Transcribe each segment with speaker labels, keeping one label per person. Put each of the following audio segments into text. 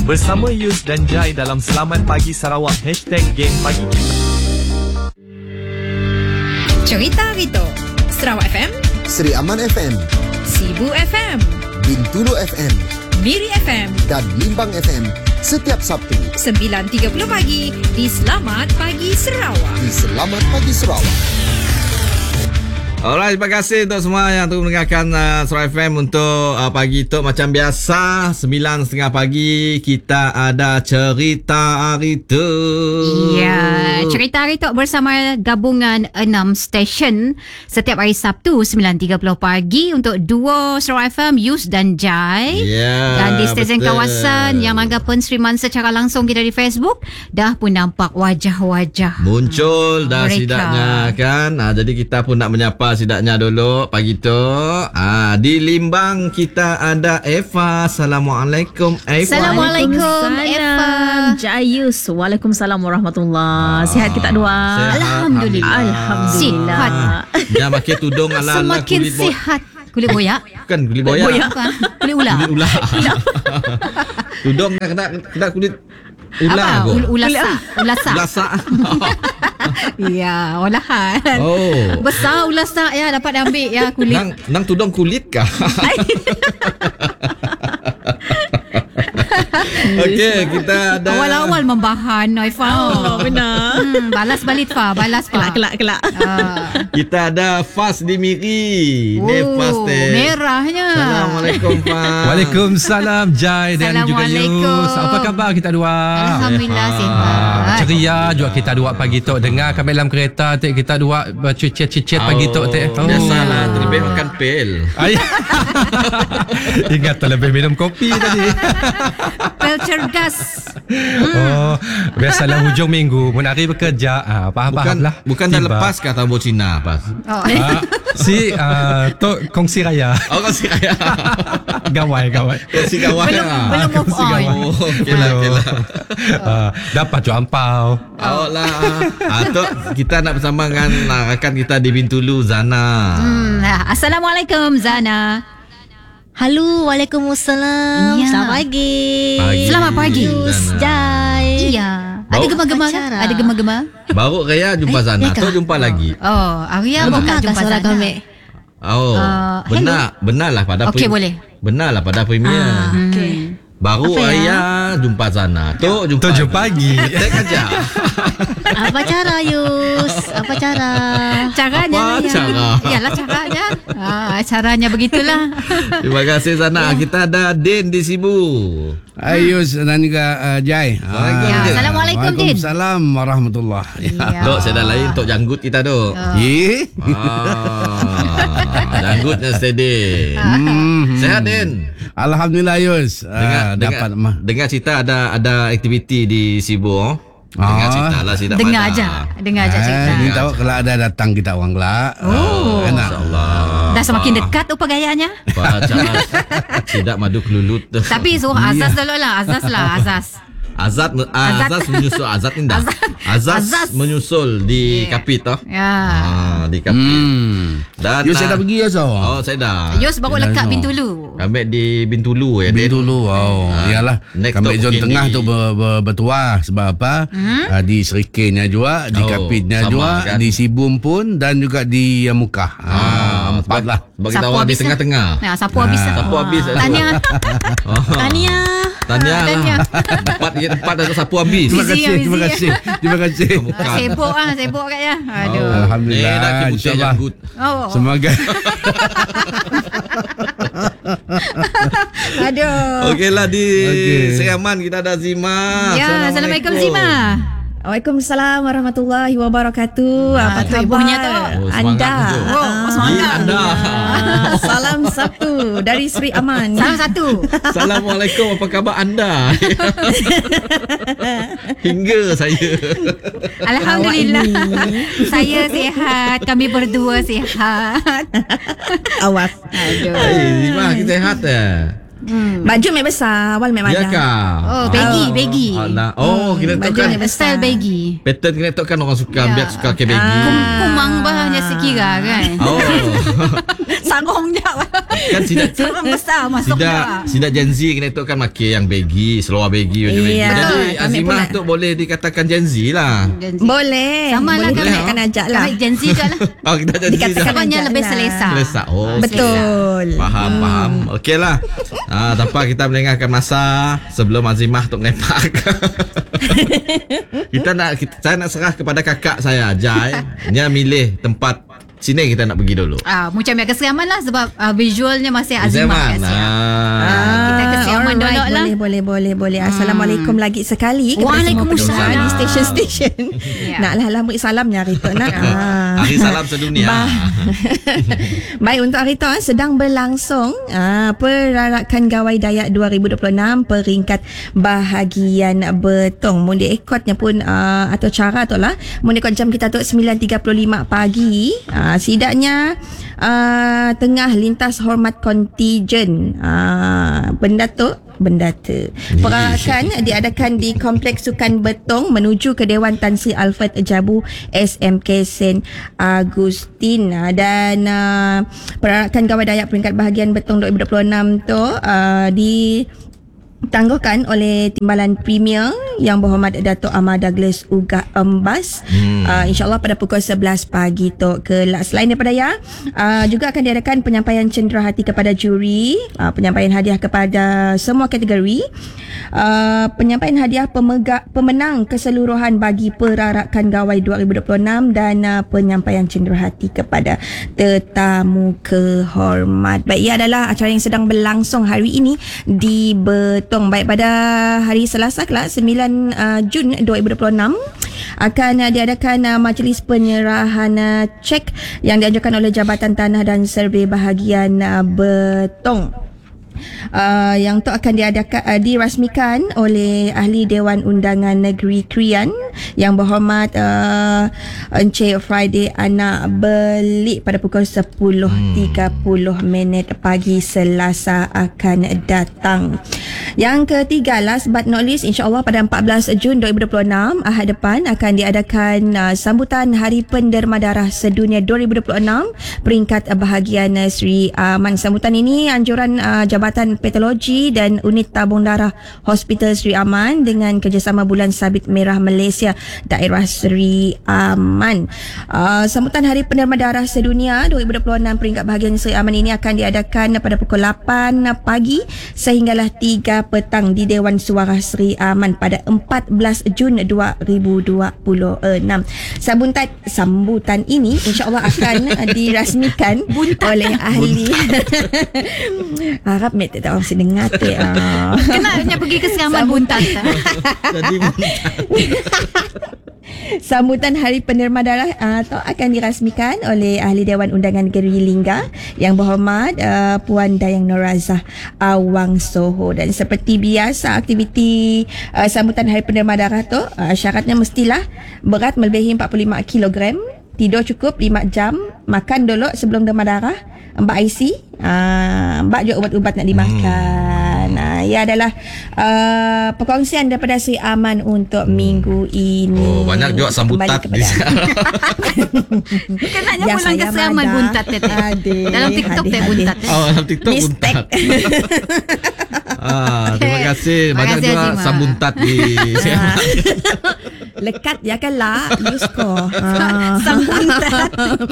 Speaker 1: Bersama Yus dan Jai dalam Selamat Pagi Sarawak #Geng Pagi Kita.
Speaker 2: Cerita Rito, Sarawak FM,
Speaker 3: Seri Aman FM,
Speaker 2: Sibu FM,
Speaker 3: Bintulu FM,
Speaker 2: Miri FM
Speaker 3: dan Limbang FM setiap Sabtu
Speaker 2: 9.30 pagi di Selamat Pagi Sarawak.
Speaker 3: di Selamat Pagi Sarawak.
Speaker 4: Alright, terima kasih untuk semua yang terus mendengarkan Sarawak FM untuk pagi tu. Macam biasa 9.30 pagi kita ada cerita hari tu.
Speaker 5: Ya, cerita hari tu bersama gabungan 6 stesen setiap hari Sabtu 9.30 pagi untuk duo Sarawak FM, Yus dan Jai.
Speaker 4: Ya,
Speaker 5: Dan di stesen
Speaker 4: betul.
Speaker 5: kawasan yang menganggap penerimaan secara langsung kita di Facebook dah pun nampak wajah-wajah
Speaker 4: Muncul dah
Speaker 5: mereka.
Speaker 4: sidaknya kan. Jadi kita pun nak menyapa sidaknya dulu pagi tu. Di Limbang kita ada Eva. Assalamualaikum Eva.
Speaker 5: Assalamualaikum Eva.
Speaker 6: Jayus. Waalaikumsalam warahmatullahi. Sihat kita dua.
Speaker 4: Sihat.
Speaker 5: Alhamdulillah.
Speaker 6: Alhamdulillah.
Speaker 4: Dia pakai tudung ala
Speaker 5: Semakin
Speaker 4: kulit
Speaker 5: sihat. Kulit boyak?
Speaker 4: Bukan kulit boyak.
Speaker 5: Bukan. Kulit ular.
Speaker 4: Kulit ular. Tudung kena kulit ular
Speaker 5: Apa?
Speaker 4: kot.
Speaker 5: Ulasak.
Speaker 4: Ulasak.
Speaker 5: Ya, olahan.
Speaker 4: Oh.
Speaker 5: Besar ulasak ya, dapat ambil ya kulit.
Speaker 4: Nang tudung kulit kah? Okey, kita ada
Speaker 5: Awal-awal membahan Noifa.
Speaker 6: Oh, benar.
Speaker 5: Balas balik Fa, balas Fa.
Speaker 6: Kelak.
Speaker 4: kita ada Fas di Miri.
Speaker 5: Oh,
Speaker 4: Ni Fas teh.
Speaker 5: merahnya.
Speaker 4: Assalamualaikum Fas.
Speaker 7: Waalaikumsalam Jai dan juga
Speaker 5: Assalamualaikum.
Speaker 7: Yus. Apa khabar kita dua?
Speaker 5: Alhamdulillah sihat.
Speaker 7: Ceria juga kita dua pagi tu. Dengar kami dalam kereta tu kita dua bercicit-cicit pagi tu tu.
Speaker 4: Biasalah, terlebih makan pil.
Speaker 7: Ingat terlebih minum kopi tadi.
Speaker 5: Pel cergas.
Speaker 7: Oh, biasalah hujung minggu mun hari bekerja. Faham lah.
Speaker 4: Bukan dah lepas kah tambah Cina, Fas?
Speaker 5: Oh.
Speaker 7: Tu kongsi raya.
Speaker 4: Oh, kau si kaya.
Speaker 7: Gawai.
Speaker 4: Si kawan
Speaker 5: Belum
Speaker 4: lah.
Speaker 5: move
Speaker 7: Kongsi
Speaker 5: on.
Speaker 7: gawai.
Speaker 4: Oh, okeylah.
Speaker 7: Dapat ju ampau.
Speaker 4: Awak lah. Tu kita nak bersama dengan rakan kita di Bintulu, Zana.
Speaker 5: Assalamualaikum Zana.
Speaker 6: Halo, waalaikumsalam.
Speaker 5: Ya.
Speaker 6: Selamat pagi.
Speaker 5: Selamat pagi.
Speaker 6: Yus, Jai.
Speaker 5: Iya. Ada
Speaker 4: Bau-
Speaker 5: gemar-gemar?
Speaker 6: Pacara.
Speaker 5: Ada gemar-gemar?
Speaker 4: Baru Raya jumpa Zana.
Speaker 6: ya
Speaker 4: Tu
Speaker 6: kah?
Speaker 4: jumpa lagi.
Speaker 5: Oh, Arya bukan jumpa
Speaker 6: suara
Speaker 5: Zana.
Speaker 6: kami.
Speaker 4: Oh, benarlah pada
Speaker 5: Okey, boleh.
Speaker 4: Benarlah pada premier.
Speaker 6: Okey.
Speaker 4: Baru
Speaker 6: Apa ya?
Speaker 4: Raya jumpa Zana. Tu jumpa.
Speaker 7: Tu jumpa lagi.
Speaker 4: Tek aja.
Speaker 6: Apa cara, Yus? Apa cara?
Speaker 5: Caranya
Speaker 4: Apa
Speaker 5: lah ya.
Speaker 4: cara?
Speaker 5: Yalah caranya. Caranya begitulah.
Speaker 4: Terima kasih Zana. Kita ada Din di Sibu.
Speaker 8: Ayus dan juga Jai.
Speaker 5: Ya, Assalamualaikum, Din.
Speaker 8: Waalaikumsalam warahmatullahi.
Speaker 5: Ya.
Speaker 4: Dok, saya dah lain Tok Janggut kita, Dok.
Speaker 8: Ye.
Speaker 4: Janggutnya steady. Sehat, Din?
Speaker 8: Alhamdulillah Ayus. Dapat mah.
Speaker 4: Dengar cerita ada aktiviti di Sibu. Oh? Dengar cerita lah sidak
Speaker 5: Dengar
Speaker 4: pada.
Speaker 5: aja cerita.
Speaker 8: Ni tahu kalau ada datang kita orang kelak.
Speaker 5: Oh.
Speaker 8: Enak.
Speaker 4: InsyaAllah.
Speaker 5: Dah semakin dekat apa gayanya.
Speaker 4: Baca sidak madu kelulut.
Speaker 5: Tapi suruh azaz dulu lah. Azaz.
Speaker 4: Azaz menyusul Azaz indah. Azaz menyusul di Kapit toh.
Speaker 5: Ya.
Speaker 4: Di Kapit. Dan
Speaker 8: Yus saya dah pergi Yus.
Speaker 4: Oh, saya dah.
Speaker 5: Yus baru lekat Bintulu.
Speaker 4: Kami di Bintulu ya, Din.
Speaker 8: Bintulu. Iyalah.
Speaker 4: next
Speaker 8: Kami
Speaker 4: stop
Speaker 8: zon
Speaker 4: mungkin
Speaker 8: tengah
Speaker 4: di-
Speaker 8: tu bertuah sebab apa? Di Serikenya juga, di
Speaker 4: Oh,
Speaker 8: Kapitnya
Speaker 4: sama
Speaker 8: juga,
Speaker 4: kan?
Speaker 8: di Sibum pun dan juga di Mukah. Empat lah.
Speaker 4: Sebab kita
Speaker 5: Sapu
Speaker 4: orang di
Speaker 5: habis
Speaker 4: tengah-tengah.
Speaker 5: Ya, sapu habis.
Speaker 4: Sapu habis.
Speaker 5: Tanya.
Speaker 6: Tania.
Speaker 4: Tanya
Speaker 5: Tanya.
Speaker 4: lah. Tempat ada sapu habis.
Speaker 8: Terima
Speaker 5: Busy,
Speaker 8: kasih, terima
Speaker 5: busy.
Speaker 8: kasih. Terima kasih.
Speaker 5: Sibuk katnya. Aduh.
Speaker 8: Alhamdulillah.
Speaker 4: Dah kibut
Speaker 8: InsyaAllah.
Speaker 4: janggut.
Speaker 5: Oh.
Speaker 8: Semoga
Speaker 5: Aduh.
Speaker 4: Okeylah di
Speaker 8: Okey.
Speaker 4: Seriaman kita ada Zima.
Speaker 5: Ya, Assalamualaikum Zima.
Speaker 9: Waalaikumsalam warahmatullahi wabarakatuh. Apa
Speaker 5: tu
Speaker 9: khabar
Speaker 5: ibunya tu.
Speaker 4: Oh, semangat
Speaker 9: anda?
Speaker 4: tu.
Speaker 5: Oh, semangat.
Speaker 4: Anda.
Speaker 9: Salam satu dari Sri Aman.
Speaker 5: Salam satu.
Speaker 4: Assalamualaikum, apa khabar anda? Hingga saya.
Speaker 5: Alhamdulillah. Saya sihat. Kami berdua sihat.
Speaker 9: Awas.
Speaker 5: Aduh.
Speaker 4: Zima, kita sihat
Speaker 9: Baju mek besar, awal mek
Speaker 4: Ya
Speaker 9: majah.
Speaker 4: kah?
Speaker 5: Oh, baggy.
Speaker 4: Alah. Oh, kita
Speaker 9: baju
Speaker 4: kan
Speaker 9: ni besar.
Speaker 5: Style baggy.
Speaker 4: pattern kita kan orang suka biar suka ke baggy.
Speaker 5: Kumang bah Bukannya sekira kan.
Speaker 4: Oh.
Speaker 9: Sarung je.
Speaker 4: Kan sidak
Speaker 9: Sarung besar masuk
Speaker 4: sidak Gen Z kena tu kan makin yang baggy, seluar baggy macam ni.
Speaker 9: Iya.
Speaker 4: Jadi
Speaker 9: Kami
Speaker 4: Azimah
Speaker 9: pula.
Speaker 4: tu boleh dikatakan Gen Z lah.
Speaker 5: Gen Z.
Speaker 9: Boleh.
Speaker 5: Sama lah
Speaker 9: Boleh,
Speaker 5: kami.
Speaker 9: akan ajak lah.
Speaker 5: Kami Gen Z je lah.
Speaker 4: Oh, kita Gen Z.
Speaker 9: Dikatakan
Speaker 5: Sebabnya
Speaker 9: ajak
Speaker 5: lebih
Speaker 9: lah.
Speaker 5: selesa.
Speaker 4: Selesa. Oh,
Speaker 9: Betul.
Speaker 4: Faham. Okeylah. Tanpa kita melengahkan masa sebelum Azimah untuk lepak. Saya nak serah kepada kakak saya, Jai. Dia milih tempat sini kita nak pergi dulu.
Speaker 5: Macam yang kesiaman lah sebab visualnya masih Azimah kat siap. Kita kesiaman dulu lah.
Speaker 9: Boleh. Assalamualaikum lagi sekali kepada semua
Speaker 5: Waalaikumsalam.
Speaker 9: pendengar di stesen-stesen.
Speaker 5: Ya.
Speaker 9: Naklah lambut salamnya hari tu nak.
Speaker 4: Hari salam sedunia.
Speaker 9: Baik, untuk hari tu sedang berlangsung perarakan Gawai Dayak 2026 peringkat bahagian Betong. Mundi ekotnya pun atau cara tu lah. Mundi ekot jam kita tu 9.35 pagi. Sidaknya tengah lintas hormat kontijen Bendata perarakan diadakan di Kompleks Sukan Betong menuju ke Dewan Tan Sri Alfred Jabu SMK Saint Agustin. Dan perarakan Gawai Dayak peringkat bahagian Betong 2026 tu ditangguhkan oleh Timbalan Premier Yang Berhormat Dato' Ahmad Douglas Ugah Embas, insyaAllah pada pukul 11 pagi tu kelak. Selain daripada juga akan diadakan penyampaian cenderahati kepada juri, penyampaian hadiah kepada semua kategori, penyampaian hadiah pemenang keseluruhan bagi perarakan Gawai 2026 dan penyampaian cenderahati kepada tetamu kehormat. Baik, ia adalah acara yang sedang berlangsung hari ini di Betong. Baik, pada hari Selasa kelak 9 Jun 2026 akan diadakan majlis penyerahan cek yang diajukan oleh Jabatan Tanah dan Survey bahagian Betong. Yang tu akan dirasmikan oleh Ahli Dewan Undangan Negeri Krian Yang Berhormat Encik Friday Anak Belik pada pukul 10.30 pagi Selasa akan datang. Yang ketiga, last but not least, insyaAllah pada 14 Jun 2026 Ahad depan akan diadakan sambutan Hari Penderma Darah Sedunia 2026 peringkat bahagian Sri Aman. Sambutan ini anjuran Jabatan Patologi dan Unit Tabung Darah Hospital Sri Aman dengan kerjasama Bulan Sabit Merah Malaysia Daerah Sri Aman. Sambutan Hari Penderma Darah Sedunia 2026 peringkat bahagian Sri Aman ini akan diadakan pada pukul 8 pagi sehinggalah 3 petang di Dewan Suara Sri Aman pada 14 Jun 2026. Sambutan ini insyaAllah akan dirasmikan oleh ahli harap tak orang mesti dengar
Speaker 5: Kenapa pergi ke Siaman Buntat?
Speaker 4: Jadi
Speaker 9: Sambutan Hari Penderma Darah akan dirasmikan oleh Ahli Dewan Undangan Negeri Lingga Yang Berhormat Puan Dayang Norazah Awang Soho. Dan seperti biasa aktiviti sambutan Hari Penderma Darah tu syaratnya mestilah berat melebihi 45 kg, tidur cukup 5 jam, makan dulu sebelum derma darah, Mbak IC, Mbak juga ubat-ubat nak dimakan. Ia adalah perkongsian daripada Sri Aman untuk minggu ini.
Speaker 4: banyak juga sambutan di sana.
Speaker 5: Bukan naknya pulang ke Siaman Buntat tadi. Dalam TikTok tak Buntat.
Speaker 4: Dalam TikTok Buntat. Terima kasih. Banyak
Speaker 5: kasih,
Speaker 4: juga
Speaker 5: Azimah.
Speaker 4: sambuntat di Siaman.
Speaker 9: Lekat ya kan lah Yusko
Speaker 5: Sambutan.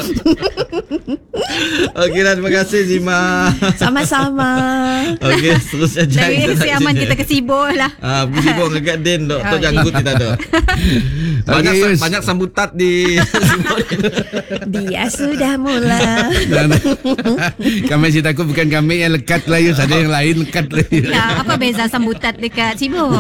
Speaker 4: Okey dah, terima kasih Zima.
Speaker 9: sama-sama.
Speaker 4: Okey, seterusnya
Speaker 5: Dari Siaman kita ke Sibor lah.
Speaker 4: pergi sibuk dengan Den dok. Tok
Speaker 5: Okey.
Speaker 4: janggut kita dok. Banyak
Speaker 8: Okey, Yus.
Speaker 4: banyak sambutan di Sibuk.
Speaker 9: Dia sudah mula.
Speaker 8: Kami si takut bukan kami yang lekat lah, Yus. Ada yang lain lekat lagi.
Speaker 5: Ya, apa beza sambutan dekat Sibor?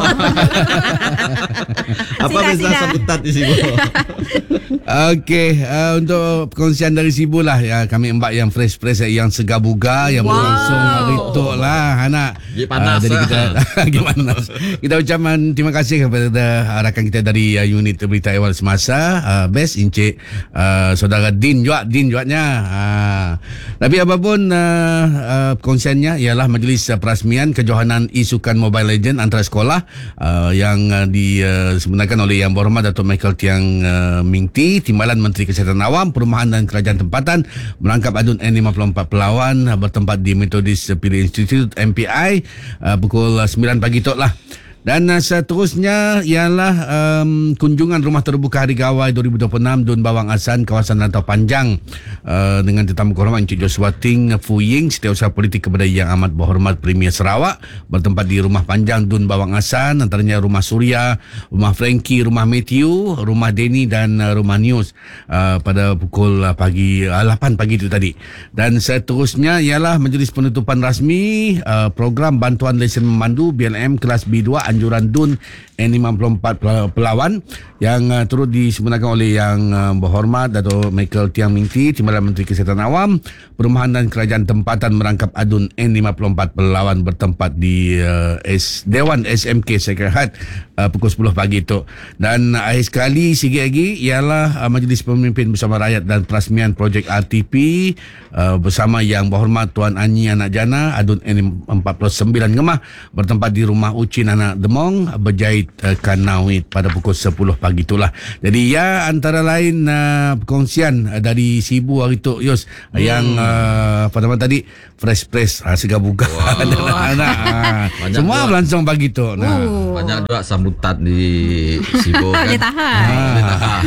Speaker 4: Apa beza sambutan di Sibuk?
Speaker 8: Okey, untuk perkongsian dari Sibu lah ya, kami mbak yang fresh yang segar bugar yang berlangsung hari tu lah anak.
Speaker 4: Dia panas
Speaker 8: jadi
Speaker 4: lah.
Speaker 8: kita gimana? Kita ucapkan terima kasih kepada rakan kita dari unit berita awal semasa, best Encik saudara Din juatnya. Tapi apapun perkongsiannya ialah majlis perasmian kejohanan e-sukan Mobile Legend antara sekolah yang disebenarkan oleh Yang Berhormat Dato' Michael Tiang Mingti Timbalan Menteri Kesihatan Awam, Perumahan dan Kerajaan Tempatan merangkap adun N54 Pelawan bertempat di Methodist Pili Institute MPI pukul 9 pagi tu lah. Dan seterusnya ialah kunjungan rumah terbuka Hari Gawai 2026 Dun Bawang Asan, kawasan Lantau Panjang dengan tetamu kehormat Encik Joshua Ting Fu Ying, Setiausaha Politik kepada Yang Amat Berhormat Premier Sarawak, bertempat di Rumah Panjang Dun Bawang Asan, antaranya Rumah Surya, Rumah Frankie, Rumah Matthew, Rumah Denny dan Rumah News pada pukul 8 pagi itu tadi. Dan seterusnya ialah majlis penutupan rasmi program bantuan lesen memandu BLM kelas B2 Anjuran Dun N54 Pelawan yang turut disempurnakan oleh Yang Berhormat Dato' Michael Tiang Mingti, Timbalan Menteri Kesihatan Awam, Perumahan dan Kerajaan Tempatan merangkap adun N54 Pelawan bertempat di Dewan SMK Sekrehat pukul 10 pagi itu. Dan akhir sekali sikit lagi ialah Majlis Pemimpin Bersama Rakyat dan Perasmian Projek RTP bersama Yang Berhormat Tuan Anyi Anak Jana adun N49 Ngemah bertempat di Rumah Ucin Anak Demong Berjait Kanawit pada pukul 10 pagi itulah. Jadi ya antara lain perkongsian dari Sibu hari tu Yus yang apa nama tadi fresh press segar buka anak-anak semua berlangsung pagi tu.
Speaker 4: Banyak juga sambutan di Sibu kan.
Speaker 5: Boleh tahan.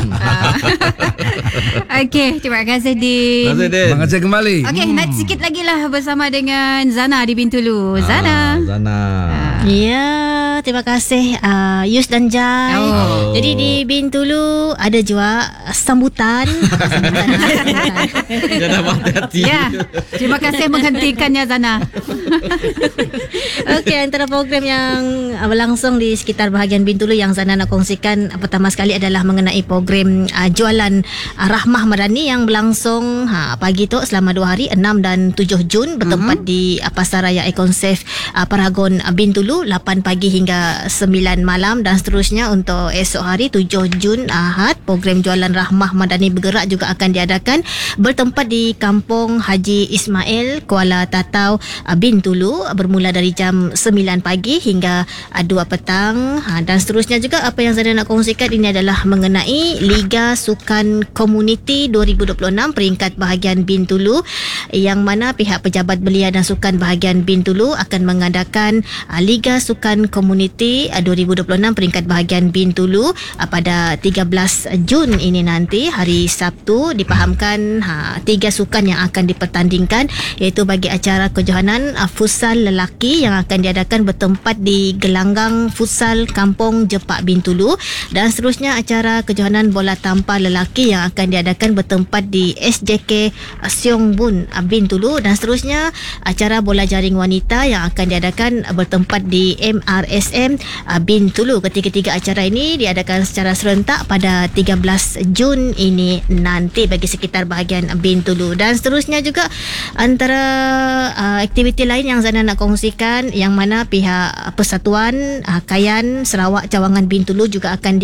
Speaker 5: Okey, terima kasih Din.
Speaker 8: Terima kasih kembali.
Speaker 5: Okey, nak sikit lagi lah bersama dengan Zana di Bintulu. Zana.
Speaker 6: Ya, terima kasih Yus dan Jai. Jadi di Bintulu ada juga sambutan.
Speaker 4: Jangan hati-hati.
Speaker 5: Ya, terima kasih menghentikannya Zana.
Speaker 6: Okey, antara program yang berlangsung di sekitar bahagian Bintulu yang Zana nak kongsikan pertama sekali adalah mengenai program jualan Rahmah Madani yang berlangsung pagi tu selama 2 hari 6 dan 7 Jun bertempat di Pasaraya Econsave Paragon Bintulu 8 pagi hingga 9 malam dan seterusnya untuk esok hari 7 Jun Ahad. Program jualan Rahmah Madani bergerak juga akan diadakan bertempat di Kampung Haji Ismail, Kuala Tatau Bintulu bermula dari jam 9 pagi hingga 2 petang. Dan seterusnya juga apa yang saya nak kongsikan ini adalah mengenai Liga Sukan Komuniti 2026 peringkat bahagian Bintulu yang mana pihak Pejabat Belia dan Sukan bahagian Bintulu akan mengadakan Liga Sukan Komuniti 2026 peringkat bahagian Bintulu pada 13 Jun ini nanti hari Sabtu. Dipahamkan 3 sukan yang akan dipertandingkan iaitu bagi acara kejohanan futsal lelaki yang akan diadakan bertempat di Gelanggang Futsal Kampung Jepak Bintulu dan seterusnya acara kejohanan bola tampar lelaki yang akan diadakan bertempat di SJK Siong Bun Bintulu dan seterusnya acara bola jaring wanita yang akan diadakan bertempat di MRSM Bintulu. Ketiga-tiga acara ini diadakan secara serentak pada 13 Jun ini nanti bagi sekitar bahagian Bintulu. Dan seterusnya juga antara aktiviti lain yang Zana nak kongsikan yang mana pihak Persatuan Kayan Sarawak Cawangan Bintulu juga akan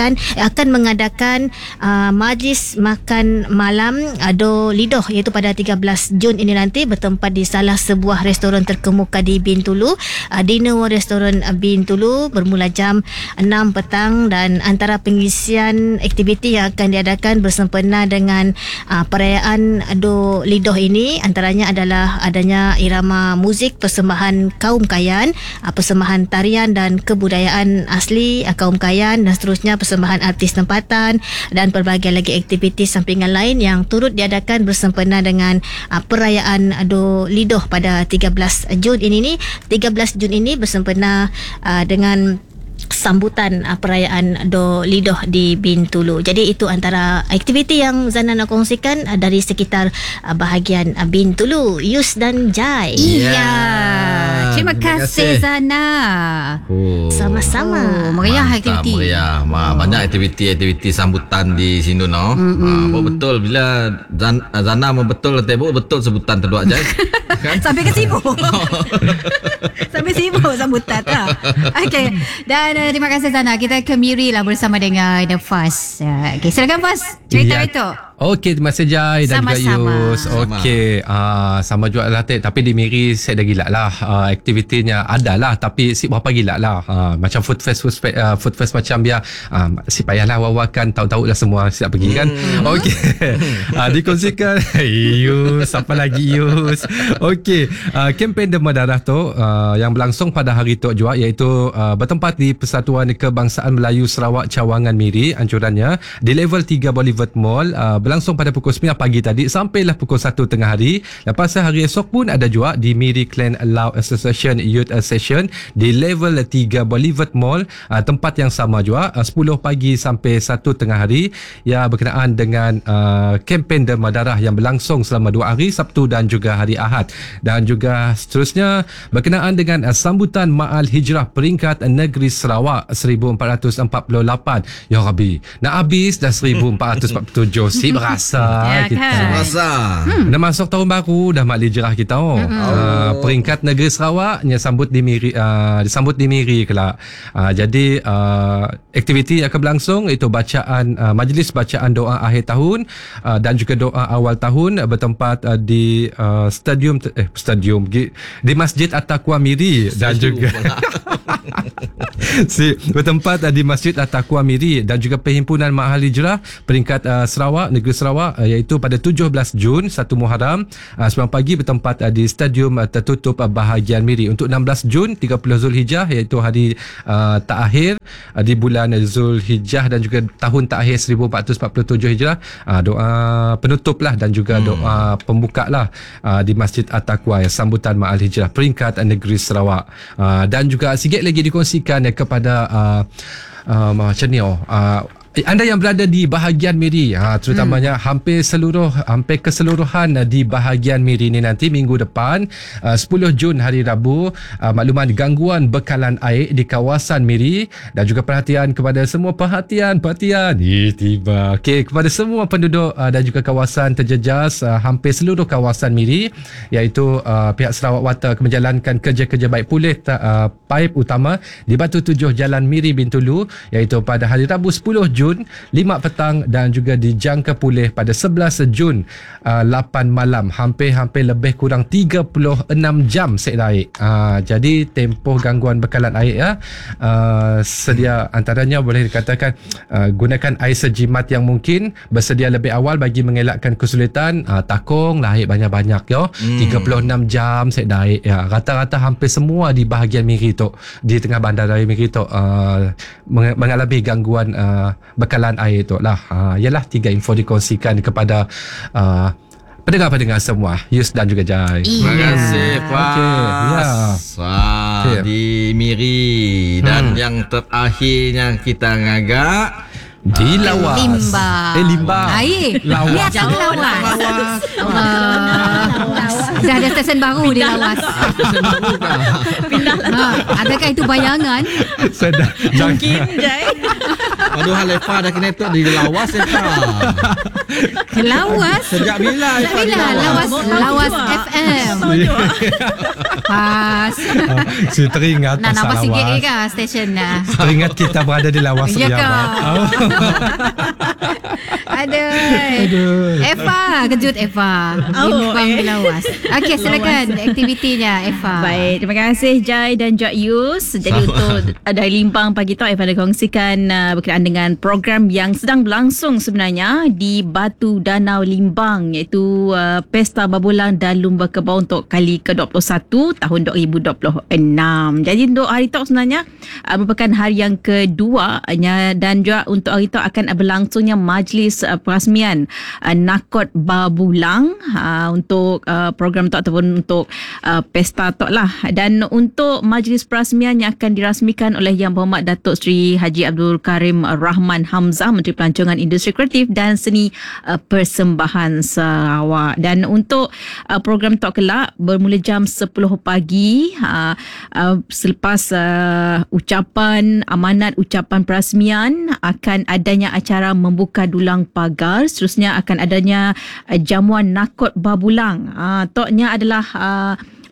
Speaker 6: mengadakan majlis makan malam Do Lidoh iaitu pada 13 Jun ini nanti bertempat di salah sebuah restoran terkemuka di Bintulu, Dinner Restoran Bintulu bermula jam 6 petang dan antara pengisian aktiviti yang akan diadakan bersempena dengan perayaan Do Lidoh ini antaranya adalah adanya irama muzik persembahan kaum Kayan, persembahan tarian dan kebudayaan asli kaum Kayan dan seterusnya persembahan artis tempatan dan pelbagai lagi aktiviti sampingan lain yang turut diadakan bersempena dengan perayaan Do Lidoh pada 13 Jun ini. 13 Jun ini bersempena dengan sambutan perayaan Do Lidoh di Bintulu. Jadi itu antara aktiviti yang Zana nak kongsikan dari sekitar bahagian Bintulu. Yus dan Jai.
Speaker 5: Ya. Terima kasih Zana.
Speaker 6: Sama-sama.
Speaker 5: Meriah aktiviti.
Speaker 4: Meriah. Banyak aktiviti sambutan di sini no. Betul bila Zana membetul betul sebutan terduak Jai. Kan?
Speaker 5: Sampai ke sibuk. Sampai sibuk sambutan lah. Okey. Dan terima kasih Zana. Kita kemiri lah bersama dengan The Fast. Okey, silakan Fast. Cerita itu.
Speaker 7: Okey, terima kasih Jai dan juga
Speaker 5: Sama-sama.
Speaker 7: Yus. Okey, sama juga lah Tek. Tapi di Miri saya dah gila lah. Aktivitinya ada lah, tapi si berapa gila lah. Macam food fest macam biar si payahlah wawakan, tahu-tahu lah semua siap pergi kan. Okey. Dikongsikan Yus, apa lagi Yus. Okey, kempen Demam Darah tu yang berlangsung pada hari tu juga, iaitu bertempat di Persatuan Kebangsaan Melayu Sarawak Cawangan Miri. Anjurannya di level 3 Boulevard Mall, berlangsung pada pukul 9 pagi tadi sampailah pukul 1 tengah hari. Lepas hari esok pun ada juga di Miri Clan Law Association Youth Session di level 3 Boulevard Mall, tempat yang sama juga, 10 pagi sampai 1 tengah hari, ya, berkenaan dengan kempen Demam Darah yang berlangsung selama 2 hari, Sabtu dan juga hari Ahad. Dan juga seterusnya berkenaan dengan sambutan Ma'al Hijrah peringkat negeri Sarawak 1448. Ya Rabbi, nak habis dah 1447. Si berasa
Speaker 5: Ya,
Speaker 7: kita.
Speaker 5: kan?
Speaker 4: Rasa.
Speaker 7: Dah masuk tahun baru, dah mak hijrah kita. Peringkat negeri Sarawak disambut di Miri kelak. Jadi aktiviti yang akan berlangsung itu bacaan majlis bacaan doa akhir tahun dan juga doa awal tahun bertempat di di Masjid At-Taqwa Miri dan juga bertempat di Masjid At-Taqwa Miri dan juga Perhimpunan Ma'al Hijrah peringkat Sarawak, negeri Sarawak, iaitu pada 17 Jun 1 Muharram 9 pagi bertempat di Stadium Tertutup Bahagian Miri. Untuk 16 Jun 30 Zulhijjah, iaitu hari terakhir di bulan Zulhijjah dan juga tahun terakhir 1447 Hijrah, doa penutup lah dan juga doa pembuka lah di Masjid At-Taqwa, sambutan Ma'al Hijrah peringkat negeri Sarawak. Dan juga sikit lagi dikongsikan kepada macam ni anda yang berada di bahagian Miri, terutamanya hampir keseluruhan di bahagian Miri ni, nanti minggu depan 10 Jun hari Rabu, makluman gangguan bekalan air di kawasan Miri, dan juga perhatian kepada semua tiba. Okey, kepada semua penduduk dan juga kawasan terjejas hampir seluruh kawasan Miri, iaitu pihak Sarawak Water akan menjalankan kerja-kerja baik pulih paip utama di Batu Tujuh Jalan Miri Bintulu, iaitu pada hari Rabu 10 Jun 5 petang dan juga dijangka pulih pada 11 Jun 8 malam, hampir lebih kurang 36 jam sedia air. Jadi tempoh gangguan bekalan air sedia antaranya boleh dikatakan gunakan air sejimat yang mungkin, bersedia lebih awal bagi mengelakkan kesulitan, takunglah air banyak-banyak 36 jam sedia air. Rata-rata hampir semua di bahagian Miri tu, di tengah bandaraya Miri tu mengalami gangguan bekalan air tu lah. Ialah 3 info dikongsikan kepada pendengar-pendengar semua, Yus dan juga Jai.
Speaker 4: Terima kasih Pak.
Speaker 7: Okay.
Speaker 4: Di Miri. Dan yang terakhirnya kita ngagak
Speaker 7: di Lawas. Limbang.
Speaker 5: Air.
Speaker 7: Lawas.
Speaker 5: Lihat Lawas. Dah ada stesen baru di Lawas. Adakah itu bayangan?
Speaker 7: Sedap.
Speaker 9: Mungkin Jai.
Speaker 4: Aduh, Halefa dah kena tu di Lawas
Speaker 5: Ke Lawas?
Speaker 4: Sejak bila Halefa di Lawas?
Speaker 5: Lawas FM. Pas.
Speaker 7: Saya teringat
Speaker 5: Nak
Speaker 7: pasal
Speaker 5: nampak sikit
Speaker 7: Lawas.
Speaker 5: ke stesen dah?
Speaker 7: Teringat kita berada di Lawas
Speaker 5: Ya
Speaker 7: Riau.
Speaker 5: kau. Aduh. Eva, kejut Eva. Limbang di Lawas. Okey, silakan aktivitinya Eva.
Speaker 2: Baik, terima kasih Jai dan juga Yus. Jadi untuk dari Limbang pagi tu, Eva ada kongsikan berkenaan dengan program yang sedang berlangsung sebenarnya di Batu Danau Limbang, iaitu Pesta Babulang dan Lumba Kerbau untuk kali ke-21 tahun 2026. Jadi untuk hari tu sebenarnya merupakan hari yang kedua dan juga untuk hari tu akan berlangsungnya majlis perasmian Nakot Babulang untuk program tu ataupun untuk pesta tu lah. Dan untuk majlis perasmian yang akan dirasmikan oleh Yang Berhormat Datuk Seri Haji Abdul Karim Rahman Hamzah, Menteri Pelancongan Industri Kreatif dan Seni Persembahan Sarawak. Dan untuk program tu kelak bermula jam 10 pagi selepas ucapan amanat ucapan perasmian akan adanya acara membuka dulang pagar. Seterusnya akan adanya jamuan Nakot Babulang. Toknya adalah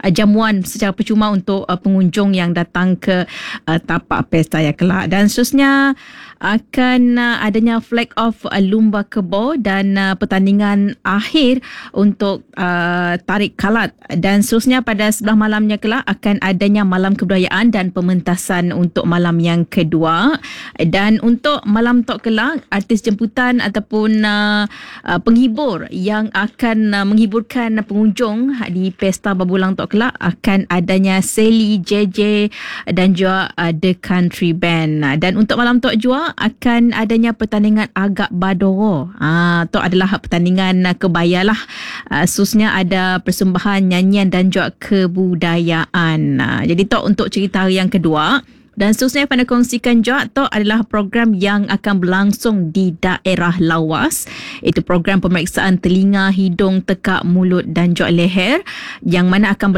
Speaker 2: jamuan secara percuma untuk pengunjung yang datang ke tapak pesta yang kelak. Dan seterusnya akan adanya flag off lumba kebo dan pertandingan akhir untuk tarik kalat. Dan seterusnya pada sebelah malamnya kelak akan adanya malam kebudayaan dan pementasan untuk malam yang kedua. Dan untuk malam tok kelak, artis jemputan ataupun penghibur yang akan menghiburkan pengunjung di Pesta Babulang tok kelak akan adanya Sally, JJ dan juga The Country Band. Dan untuk malam tok jua akan adanya pertandingan agak badoro. Tok adalah pertandingan kebaya lah. Khususnya ada persembahan nyanyian dan juga kebudayaan. Jadi tok untuk cerita hari yang kedua. Dan seterusnya pada kongsikan juga tu adalah program yang akan berlangsung di daerah lawas. Itu program pemeriksaan telinga, hidung, tekak, mulut dan juga leher yang mana akan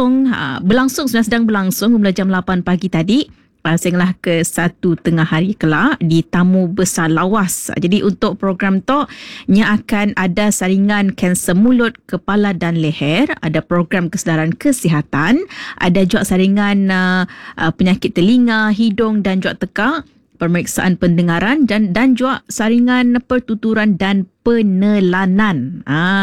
Speaker 2: sedang berlangsung mula jam 8 pagi tadi sehinggalah ke 1 tengah hari kelak di Tamu Besar Lawas. Jadi untuk program tu nya akan ada saringan kanser mulut, kepala dan leher, ada program kesedaran kesihatan, ada juga saringan penyakit telinga, hidung dan juga tekak, pemeriksaan pendengaran dan juga saringan pertuturan dan penelanan.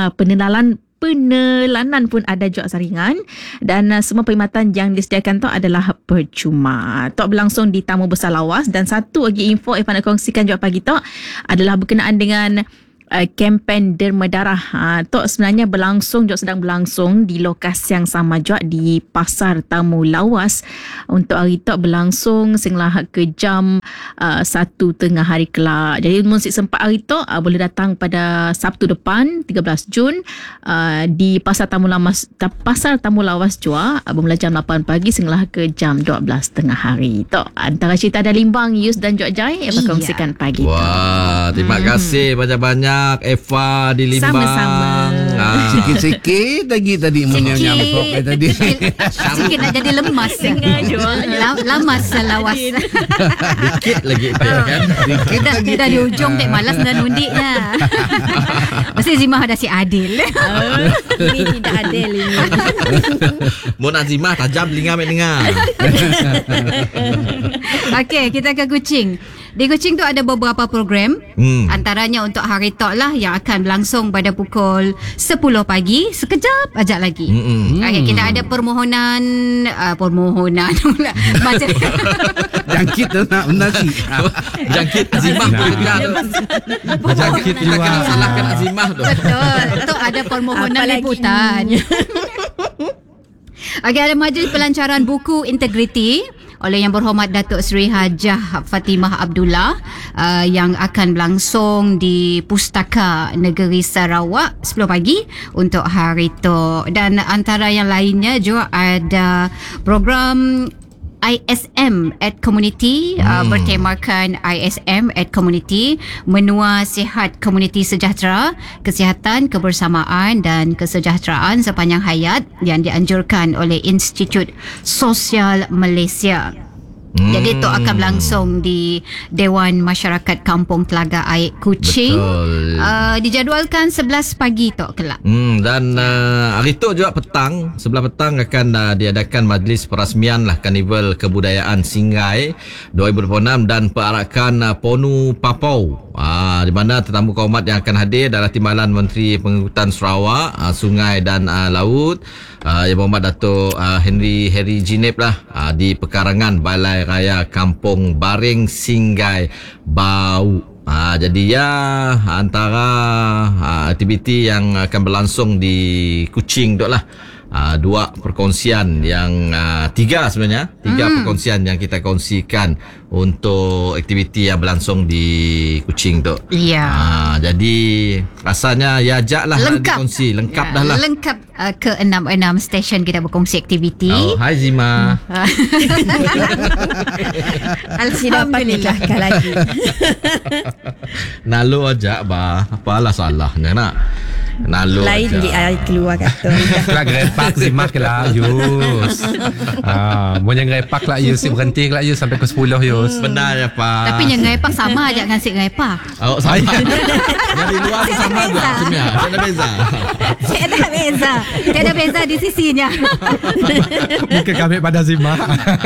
Speaker 2: Penelanan pun ada juga saringan dan semua perkhidmatan yang disediakan tu adalah percuma. Tok berlangsung di Tamu Besar Lawas. Dan satu lagi info yang nak kongsikan juga pagi tok adalah berkenaan dengan kempen derma darah. Tok sebenarnya sedang berlangsung di lokasi yang sama juga di Pasar Tamu Lawas. Untuk hari tok berlangsung sehinggalah ke jam 1 tengah hari kelak. Jadi mesti sempat hari tok boleh datang pada Sabtu depan 13 Jun di Pasar Tamu Lawas juga bermula jam 8 pagi sehinggalah ke jam 12 tengah hari. Tok antara cerita dari Limbang, Yus dan Jok Jai yang berkongsikan pagi.
Speaker 4: Wah, terima kasih banyak-banyak Eva di Limbang.
Speaker 2: Sama-sama.
Speaker 8: Sikit-sikit lagi tadi menyampak tadi.
Speaker 5: Sikit nak jadi lemas. Lamas lawas.
Speaker 4: Dikit lagi kan.
Speaker 8: Dikit lagi.
Speaker 5: Dah di ujung tak malas dan undiknya. Mesti Zimah ada si Adil.
Speaker 9: Ini tidak adil ini.
Speaker 4: Mau nak Zimah tajam telinga mendengar.
Speaker 5: Okey, kita ke Kuching. Di Kuching tu ada beberapa program. Antaranya untuk hari tok lah yang akan berlangsung pada pukul 10 pagi. Sekejap aja lagi. Okay, kita ada permohonan macam
Speaker 8: Jangkit nak menasi.
Speaker 4: Jangkit Azimah tu dekat. Jangkit tu nak salahkan Azimah tu.
Speaker 5: Betul. Tu ada permohonan liputan. Okey, ada majlis pelancaran buku integriti oleh Yang Berhormat Datuk Seri Hajah Fatimah Abdullah yang akan berlangsung di Pustaka Negeri Sarawak 10 pagi untuk hari tu. Dan antara yang lainnya juga ada program ISM at Community, bertemakan ISM at Community, menua sihat komuniti sejahtera, kesihatan, kebersamaan dan kesejahteraan sepanjang hayat yang dianjurkan oleh Institut Sosial Malaysia. Jadi itu akan berlangsung di Dewan Masyarakat Kampung Telaga Air Kuching. Dijadualkan 11 pagi tok kelak.
Speaker 4: Dan hari tu juga sebelah petang akan diadakan majlis perasmian lah Karnival Kebudayaan Singai 2026 dan perarakan Ponu Papau. Di mana tetamu kehormat yang akan hadir adalah Timbalan Menteri Pengangkutan Sarawak, Sungai dan Laut, Yang Berhormat Datuk Henry Jinep lah, di pekarangan Balai Raya Kampung Baring Singai Bau. Jadi antara aktiviti yang akan berlangsung di Kuching tu lah. Dua perkongsian yang tiga perkongsian yang kita kongsikan untuk aktiviti yang berlangsung di Kuching tu.
Speaker 5: Ya.
Speaker 4: Jadi rasanya ajak lah dikongsi lengkap dah lah.
Speaker 5: Lengkap ke 6 stesen kita berkongsi aktiviti.
Speaker 4: Hai Zima.
Speaker 9: Alhamdulillah lagi.
Speaker 4: Nalu ajak apalah salahnya nak. Nalur
Speaker 9: Lain
Speaker 4: je.
Speaker 9: keluar kata.
Speaker 7: Kelah grepak Zimah kelah Yus. Mau yang grepak lah Yus, berhenti lah Yus sampai ke 10 Yus.
Speaker 4: Benar ya Pak.
Speaker 5: Tapi yang ngepak sama aja dengan si ngepak.
Speaker 4: Oh, sama. Yang di luar tu sama juga sebenarnya. Tak ada beza.
Speaker 5: Tiada beza. Tiada beza di sisinya.
Speaker 7: Muka kami pada Zimah.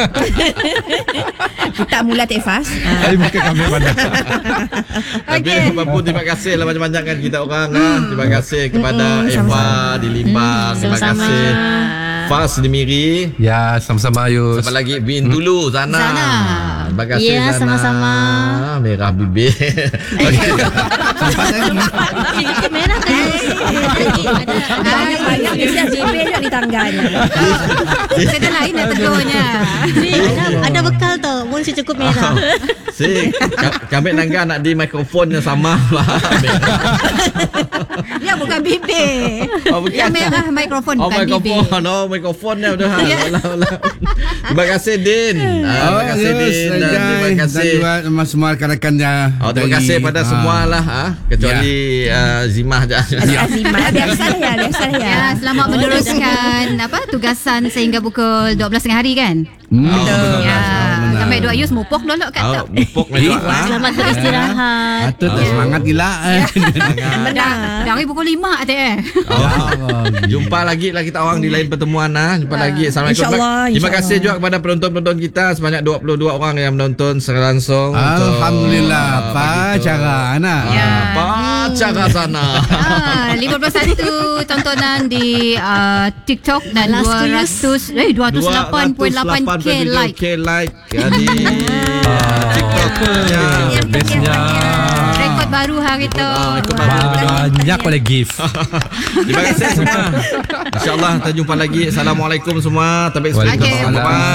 Speaker 9: Kita mula tak fast.
Speaker 7: Muka kami pada.
Speaker 4: Tapi apapun terima kasih lah banyak-banyak kan kita orang. Terima kasih kepada Eva di Limbang. Terima
Speaker 6: sama-sama.
Speaker 4: kasih Fas di Miri.
Speaker 7: Ya, sama-sama Yus.
Speaker 4: Siapa lagi? Bintulu Zana. Terima kasih
Speaker 6: Ya,
Speaker 4: Zana.
Speaker 6: sama-sama.
Speaker 4: Merah bibir. Okey.
Speaker 6: Merah
Speaker 9: Banyak-banyak mesti JP nak di tangganya.
Speaker 5: Kita lain dah tegurnya.
Speaker 6: ada bekal tu. Mun si cukup merah.
Speaker 4: Si kami nangga nak di mikrofon yang sama.
Speaker 5: Ya bukan bibir.
Speaker 4: Oh, bukan.
Speaker 5: Yang merah mikrofon
Speaker 4: Oh,
Speaker 5: bukan bibir.
Speaker 4: mikrofon. Oh, mikrofonnya udah. Terima kasih Din. Terima kasih Din dan terima kasih.
Speaker 8: Dan juga semua rakan-rakannya.
Speaker 4: Oh, terima kasih pada semua lah. Kecuali Zimah je.
Speaker 9: Azimah biasa ya.
Speaker 5: Ya, selamat meneruskan tugasan sehingga pukul 12.30 hari kan? Ya, sampai 2 Yus mupok dulu kat tu.
Speaker 4: Mupok juga.
Speaker 6: Selamat beristirahat.
Speaker 8: Patut semangat gila.
Speaker 5: Dari pukul 5 ATM.
Speaker 4: Jumpa lagi lah kita orang di lain pertemuan. Jumpa lagi. Assalamualaikum.
Speaker 9: InsyaAllah,
Speaker 4: Terima kasih juga kepada penonton-penonton kita sebanyak 22 orang yang menonton secara langsung.
Speaker 8: Alhamdulillah. Apa cara anak?
Speaker 4: Apa cara sana?
Speaker 5: 51 tontonan di TikTok dan 208.8k like.
Speaker 4: Like di TikTok.
Speaker 7: Bestnya.
Speaker 5: Rekod baru hari tu.
Speaker 7: Banyak oleh gift.
Speaker 4: Terima kasih semua. InsyaAllah kita jumpa lagi. Assalamualaikum semua.
Speaker 7: Waalaikumsalam.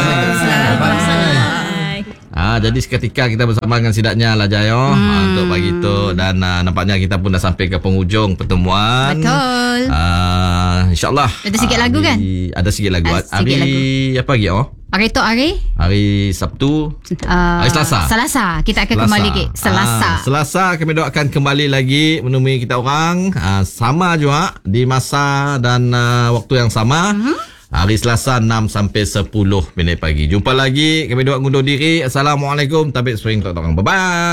Speaker 4: Jadi seketika kita bersama dengan Sidaknya lah Jayo untuk pagi itu dan nampaknya kita pun dah sampai ke penghujung pertemuan.
Speaker 5: Betul.
Speaker 4: InsyaAllah.
Speaker 5: Ada sikit lagu kan?
Speaker 4: Ada sikit lagu.
Speaker 5: Sikit lagu.
Speaker 4: Apa lagi?
Speaker 5: Hari tu
Speaker 4: Hari Sabtu. Hari Selasa.
Speaker 5: Selasa. Kita akan kembali lagi.
Speaker 4: Selasa kami doakan kembali lagi menemui kita orang. Sama juga di masa dan waktu yang sama. Hari Selasa 6 sampai 10 minit pagi. Jumpa lagi. Kami doa undur diri. Assalamualaikum. Tabik swing tok orang. Bye bye.